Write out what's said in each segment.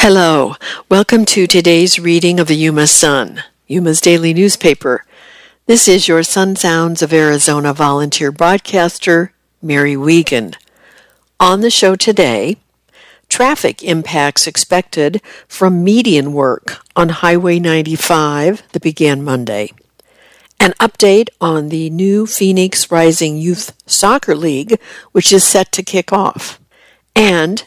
Hello, welcome to today's reading of the Yuma Sun, Yuma's daily newspaper. This is your Sun Sounds of Arizona volunteer broadcaster, Mary Wiegand. On the show today, traffic impacts expected from median work on Highway 95 that began Monday. An update on the new Phoenix Rising Youth Soccer League, which is set to kick off. And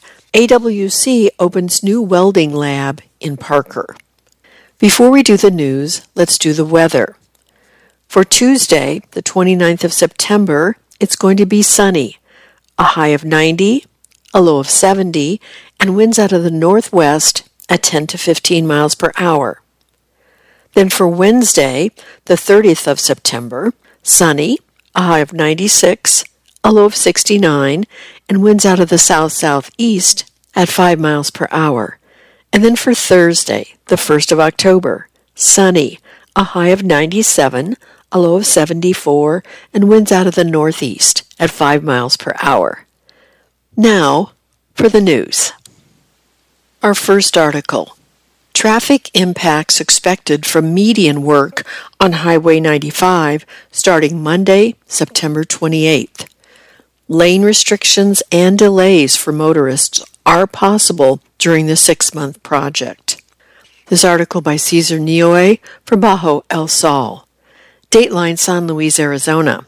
AWC opens new welding lab in Parker. Before we do the news, let's do the weather. For Tuesday, the 29th of September, it's going to be sunny, a high of 90, a low of 70, and winds out of the northwest at 10 to 15 miles per hour. Then for Wednesday, the 30th of September, sunny, a high of 96, a low of 69, and winds out of the south-southeast at 5 miles per hour. And then for Thursday, the 1st of October, sunny, a high of 97, a low of 74, and winds out of the northeast at 5 miles per hour. Now, for the news. Our first article. Traffic impacts expected from median work on Highway 95 starting Monday, September 28th. Lane restrictions and delays for motorists are possible during the 6-month project. This article by Cesar Nioe for Bajo El Sol. Dateline San Luis, Arizona.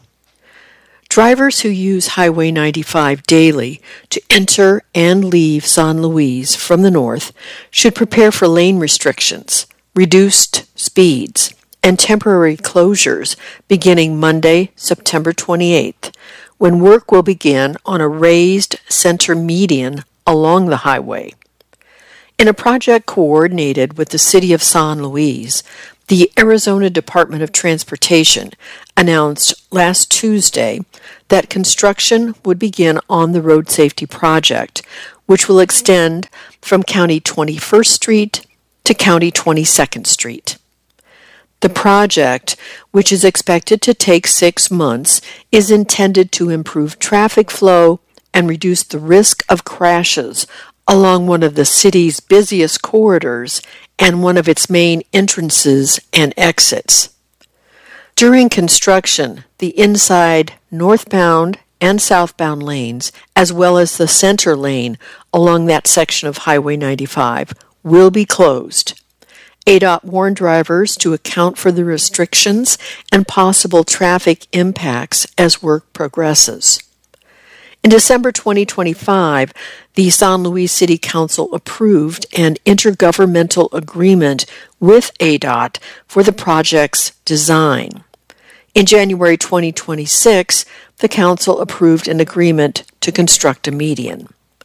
Drivers who use Highway 95 daily to enter and leave San Luis from the north should prepare for lane restrictions, reduced speeds, and temporary closures beginning Monday, September 28th, when work will begin on a raised center median along the highway. In a project coordinated with the City of San Luis, the Arizona Department of Transportation announced last Tuesday that construction would begin on the road safety project, which will extend from County 21st Street to County 22nd Street. The project, which is expected to take 6 months, is intended to improve traffic flow and reduce the risk of crashes along one of the city's busiest corridors and one of its main entrances and exits. During construction, the inside northbound and southbound lanes, as well as the center lane along that section of Highway 95, will be closed. ADOT warned drivers to account for the restrictions and possible traffic impacts as work progresses. In December 2025, the San Luis City Council approved an intergovernmental agreement with ADOT for the project's design. In January 2026, the Council approved an agreement to construct a median.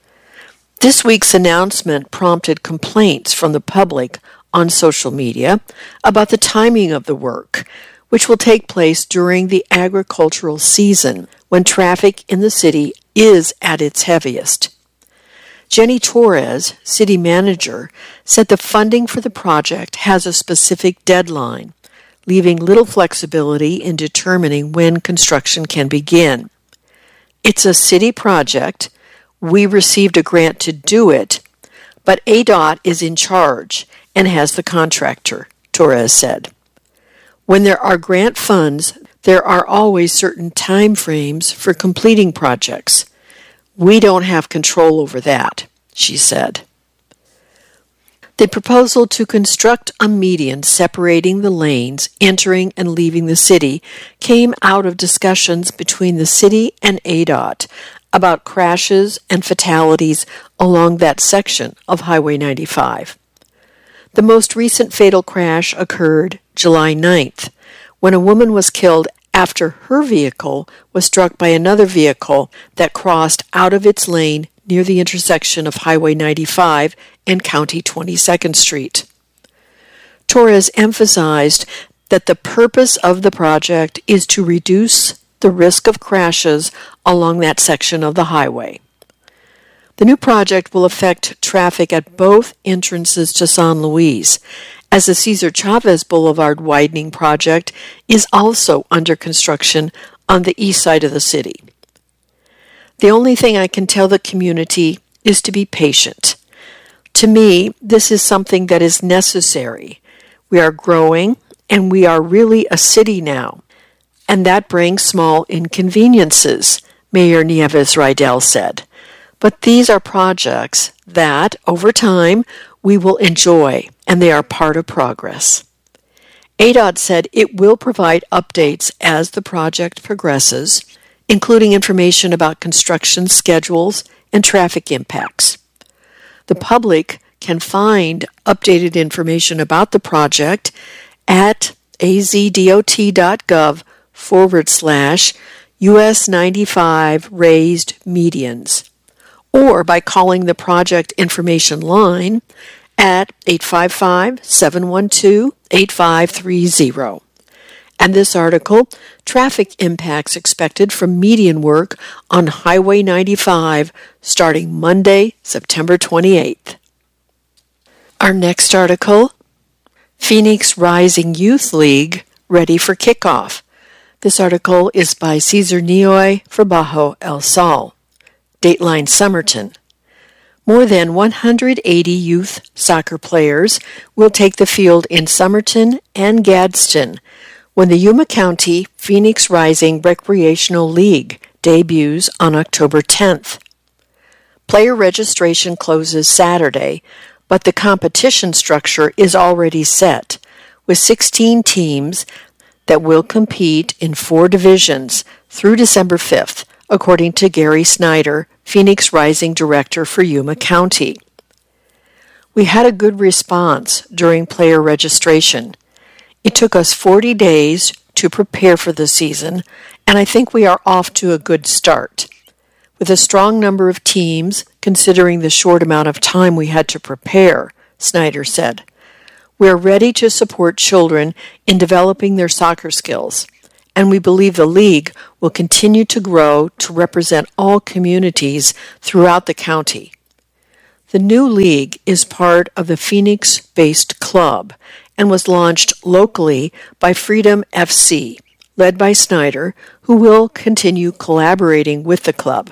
This week's announcement prompted complaints from the public on social media about the timing of the work, which will take place during the agricultural season when traffic in the city is at its heaviest. Jenny Torres, city manager, said the funding for the project has a specific deadline, leaving little flexibility in determining when construction can begin. It's a city project. We received a grant to do it, but ADOT is in charge and has the contractor, Torres said. When there are grant funds, there are always certain time frames for completing projects. We don't have control over that, she said. The proposal to construct a median separating the lanes entering and leaving the city came out of discussions between the city and ADOT about crashes and fatalities along that section of Highway 95. The most recent fatal crash occurred July 9th, when a woman was killed after her vehicle was struck by another vehicle that crossed out of its lane near the intersection of Highway 95 and County 22nd Street. Torres emphasized that the purpose of the project is to reduce the risk of crashes along that section of the highway. The new project will affect traffic at both entrances to San Luis, as the Cesar Chavez Boulevard widening project is also under construction on the east side of the city. The only thing I can tell the community is to be patient. To me, this is something that is necessary. We are growing, and we are really a city now, and that brings small inconveniences, Mayor Nieves Rydell said. But these are projects that, over time, we will enjoy, and they are part of progress. ADOT said it will provide updates as the project progresses, including information about construction schedules and traffic impacts. The public can find updated information about the project at azdot.gov/US 95 raised medians, or by calling the project information line at 855-712-8530. And this article, Traffic Impacts Expected from Median Work on Highway 95, starting Monday, September 28th. Our next article, Phoenix Rising Youth League Ready for Kickoff. This article is by Cesar Nioy for Bajo El Sol. Dateline Somerton. More than 180 youth soccer players will take the field in Somerton and Gadsden when the Yuma County Phoenix Rising Recreational League debuts on October 10th. Player registration closes Saturday, but the competition structure is already set, with 16 teams that will compete in 4 divisions through December 5th, according to Gary Snyder, Phoenix Rising Director for Yuma County. We had a good response during player registration. It took us 40 days to prepare for the season, and I think we are off to a good start. With a strong number of teams, considering the short amount of time we had to prepare, Snyder said. We are ready to support children in developing their soccer skills, and we believe the league will continue to grow to represent all communities throughout the county. The new league is part of the Phoenix-based club and was launched locally by Freedom FC, led by Snyder, who will continue collaborating with the club.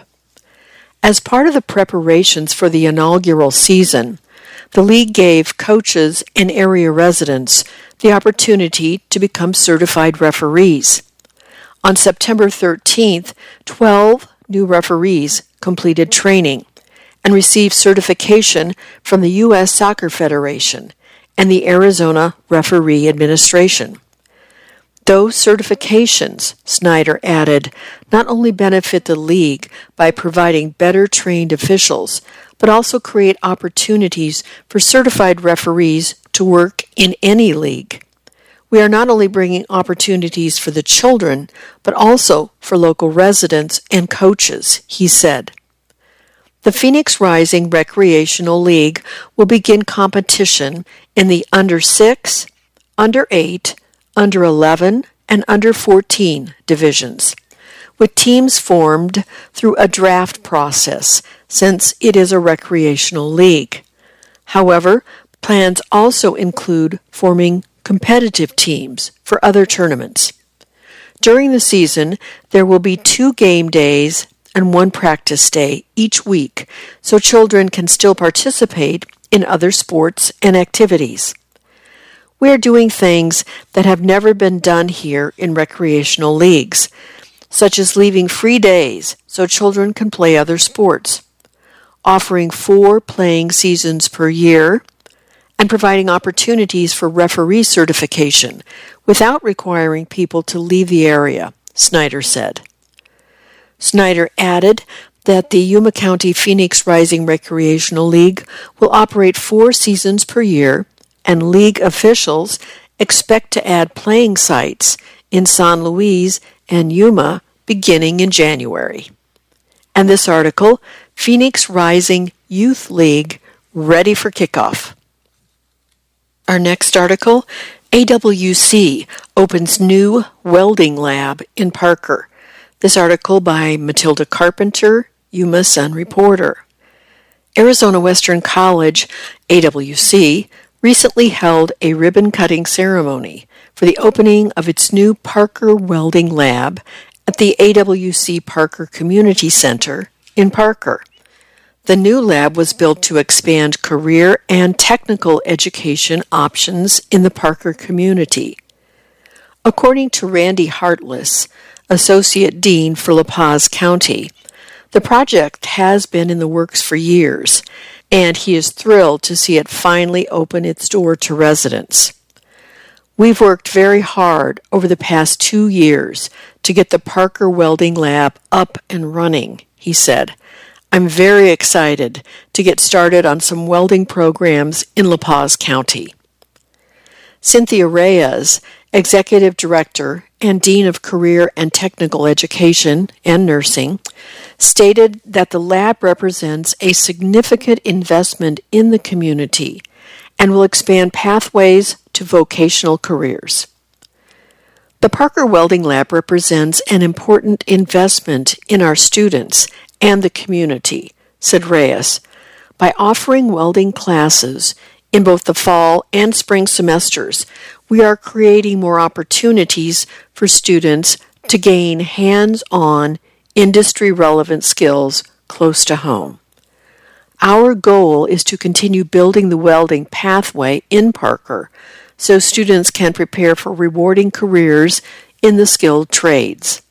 As part of the preparations for the inaugural season, the league gave coaches and area residents the opportunity to become certified referees. On September 13th, 12 new referees completed training and received certification from the U.S. Soccer Federation and the Arizona Referee Administration. Those certifications, Snyder added, not only benefit the league by providing better trained officials, but also create opportunities for certified referees to work in any league. We are not only bringing opportunities for the children, but also for local residents and coaches, he said. The Phoenix Rising Recreational League will begin competition in the under 6, under 8, under 11, and under 14 divisions, with teams formed through a draft process since it is a recreational league. However, plans also include forming competitive teams for other tournaments. During the season, there will be 2 game days and 1 practice day each week, so children can still participate in other sports and activities. We are doing things that have never been done here in recreational leagues, such as leaving free days so children can play other sports, offering 4 playing seasons per year, and providing opportunities for referee certification without requiring people to leave the area, Snyder said. Snyder added that the Yuma County Phoenix Rising Recreational League will operate 4 seasons per year, and league officials expect to add playing sites in San Luis and Yuma beginning in January. And this article, Phoenix Rising Youth League Ready for Kickoff. Our next article, AWC opens new welding lab in Parker. This article by Matilda Carpenter, Yuma Sun Reporter. Arizona Western College, AWC, recently held a ribbon-cutting ceremony for the opening of its new Parker Welding Lab at the AWC Parker Community Center in Parker. The new lab was built to expand career and technical education options in the Parker community. According to Randy Hartless, Associate Dean for La Paz County, the project has been in the works for years, and he is thrilled to see it finally open its door to residents. We've worked very hard over the past 2 years to get the Parker Welding Lab up and running, he said. I'm very excited to get started on some welding programs in La Paz County. Cynthia Reyes, Executive Director and Dean of Career and Technical Education and Nursing, stated that the lab represents a significant investment in the community and will expand pathways to vocational careers. The Parker Welding Lab represents an important investment in our students and the community, said Reyes, by offering welding classes in both the fall and spring semesters. We are creating more opportunities for students to gain hands-on, industry-relevant skills close to home. Our goal is to continue building the welding pathway in Parker so students can prepare for rewarding careers in the skilled trades.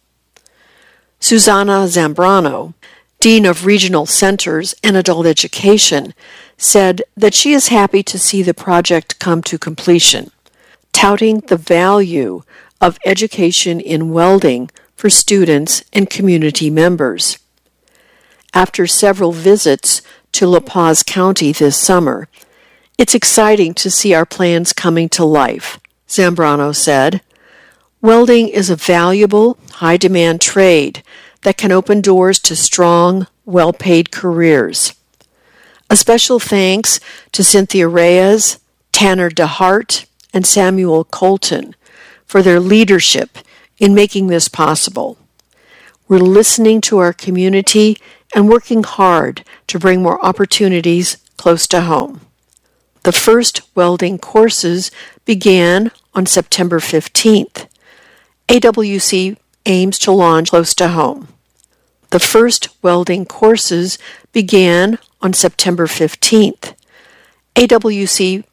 Susana Zambrano, Dean of Regional Centers and Adult Education, said that she is happy to see the project come to completion, touting the value of education in welding for students and community members. After several visits to La Paz County this summer, it's exciting to see our plans coming to life, Zambrano said. Welding is a valuable, high-demand trade that can open doors to strong, well-paid careers. A special thanks to Cynthia Reyes, Tanner DeHart, and Samuel Colton for their leadership in making this possible. We're listening to our community and working hard to bring more opportunities close to home. The first welding courses began on September 15th. AWC aims to launch close to home. The first welding courses began on September 15th. AWC